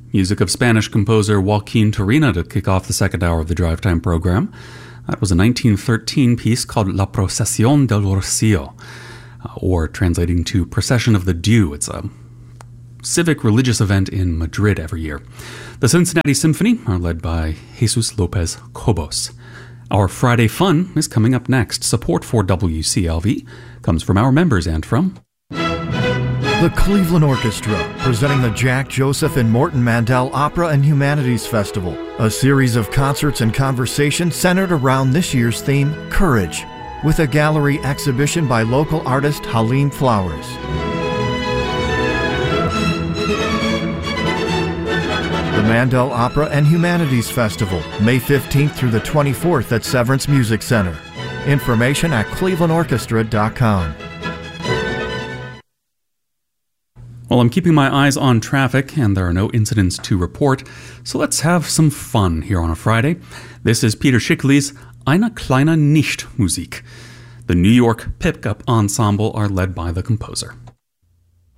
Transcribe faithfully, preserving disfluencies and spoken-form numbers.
Music of Spanish composer Joaquin Turina to kick off the second hour of the Drive Time program. That was a nineteen thirteen piece called La Procesión del Rocío, uh, or translating to Procession of the Dew. It's a civic religious event in Madrid every year. The Cincinnati Symphony are led by Jesus Lopez Cobos. Our Friday Fun is coming up next. Support for W C L V comes from our members and from the Cleveland Orchestra, presenting the Jack Joseph and Morton Mandel Opera and Humanities Festival, a series of concerts and conversations centered around this year's theme, Courage, with a gallery exhibition by local artist Halim Flowers. The Mandel Opera and Humanities Festival, May fifteenth through the twenty-fourth at Severance Music Center. Information at cleveland orchestra dot com. Well, I'm keeping my eyes on traffic, and there are no incidents to report, so let's have some fun here on a Friday. This is Peter Schickele's Eine kleine Nichtmusik. The New York Pickup Ensemble are led by the composer.